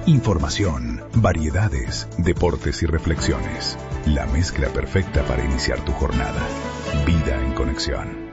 Información, variedades, deportes y reflexiones. La mezcla perfecta para iniciar tu jornada. Vida en Conexión.